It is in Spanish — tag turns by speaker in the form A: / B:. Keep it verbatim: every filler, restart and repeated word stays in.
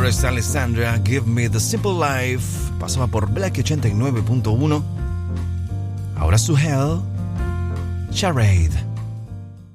A: Ahora está Alessandra, Give Me the Simple Life. Pasaba por Black ochenta y nueve punto uno. Ahora Suhel, Charade.